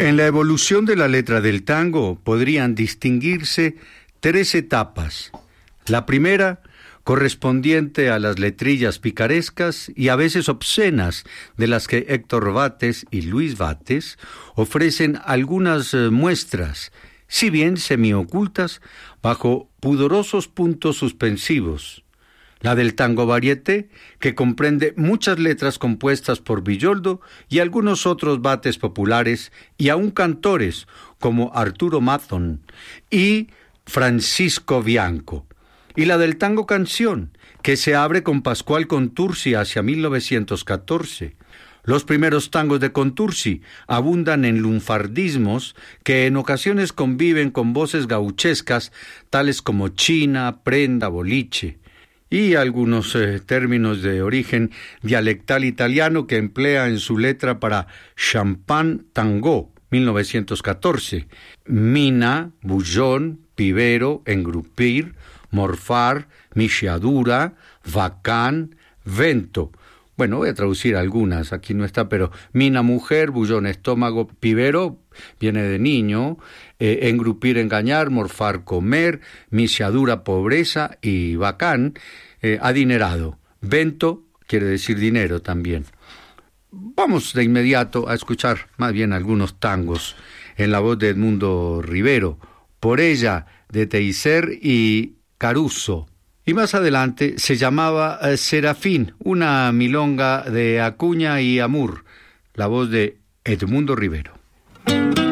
En la evolución de la letra del tango podrían distinguirse 3 etapas. La primera, correspondiente a las letrillas picarescas y a veces obscenas de las que Héctor Bates y Luis Bates ofrecen algunas muestras, si bien semiocultas, bajo pudorosos puntos suspensivos. La del tango varieté, que comprende muchas letras compuestas por Villoldo y algunos otros Bates populares y aún cantores como Arturo Mazzon y Francisco Bianco. Y la del tango canción, que se abre con Pascual Contursi hacia 1914. Los primeros tangos de Contursi abundan en lunfardismos que en ocasiones conviven con voces gauchescas tales como china, prenda, boliche, y algunos términos de origen dialectal italiano que emplea en su letra para Champagne Tango, 1914, mina, bullón, pibero, engrupir, morfar, micheadura, bacán, vento. Bueno, voy a traducir algunas, aquí no está, pero mina, mujer, bullón, estómago, pibero, viene de niño, engrupir, engañar, morfar, comer, micheadura, pobreza, y bacán, adinerado. Vento quiere decir dinero también. Vamos de inmediato a escuchar más bien algunos tangos en la voz de Edmundo Rivero, Por ella, de Teiser y Caruso. Y más adelante se llamaba Serafín, una milonga de Acuña y Amur, la voz de Edmundo Rivero.